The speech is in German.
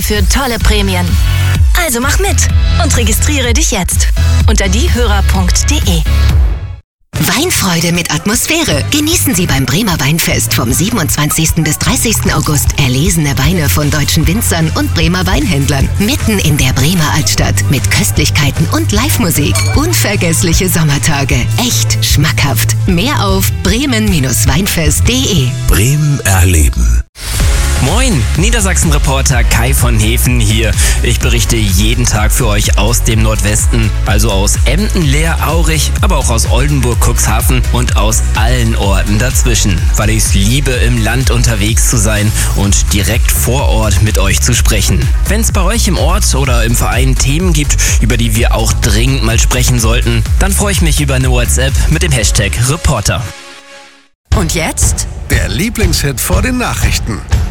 für tolle Prämien. Also mach mit und registriere dich jetzt unter diehörer.de. Weinfreude mit Atmosphäre. Genießen Sie beim Bremer Weinfest vom 27. bis 30. August erlesene Weine von deutschen Winzern und Bremer Weinhändlern. Mitten in der Bremer Altstadt mit Köstlichkeiten und Live-Musik. Unvergessliche Sommertage. Echt schmackhaft. Mehr auf bremen-weinfest.de. Bremen erleben. Moin, Niedersachsen-Reporter Kai von Hefen hier. Ich berichte jeden Tag für euch aus dem Nordwesten, also aus Emden, Leer, Aurich, aber auch aus Oldenburg, Cuxhaven und aus allen Orten dazwischen, weil ich es liebe, im Land unterwegs zu sein und direkt vor Ort mit euch zu sprechen. Wenn es bei euch im Ort oder im Verein Themen gibt, über die wir auch dringend mal sprechen sollten, dann freue ich mich über eine WhatsApp mit dem Hashtag Reporter. Und jetzt? Der Lieblingshit vor den Nachrichten.